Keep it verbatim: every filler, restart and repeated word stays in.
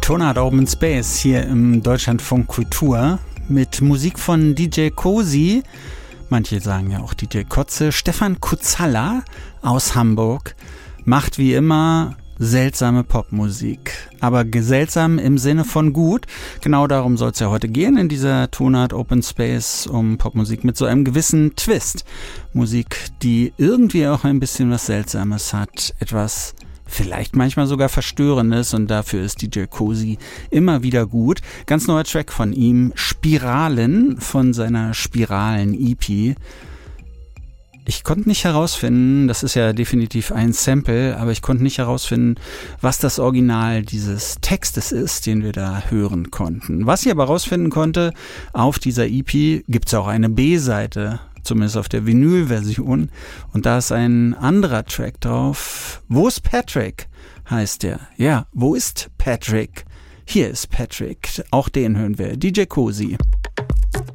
Tonart Open Space hier im Deutschlandfunk Kultur mit Musik von D J Cozy, manche sagen ja auch D J Kotze. Stefan Kutzalla aus Hamburg macht wie immer seltsame Popmusik, aber seltsam im Sinne von gut. Genau darum soll es ja heute gehen in dieser Tonart Open Space, um Popmusik mit so einem gewissen Twist. Musik, die irgendwie auch ein bisschen was Seltsames hat, etwas vielleicht manchmal sogar Verstörendes, und dafür ist D J Cozy immer wieder gut. Ganz neuer Track von ihm, Spiralen, von seiner Spiralen-E P. Ich konnte nicht herausfinden, das ist ja definitiv ein Sample, aber ich konnte nicht herausfinden, was das Original dieses Textes ist, den wir da hören konnten. Was ich aber herausfinden konnte, auf dieser E P gibt es auch eine B-Seite, zumindest auf der Vinyl-Version, und da ist ein anderer Track drauf. Wo ist Patrick? Heißt der. Ja, wo ist Patrick? Hier ist Patrick. Auch den hören wir. D J Cozy.